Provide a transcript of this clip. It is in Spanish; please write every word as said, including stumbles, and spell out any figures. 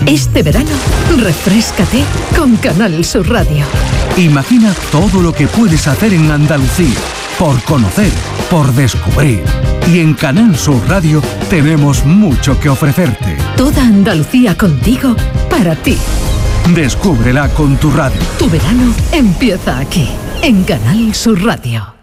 Este verano, refréscate con Canal Sur Radio. Imagina todo lo que puedes hacer en Andalucía, por conocer, por descubrir. Y en Canal Sur Radio tenemos mucho que ofrecerte. Toda Andalucía contigo, para ti. Descúbrela con tu radio. Tu verano empieza aquí, en Canal Sur Radio.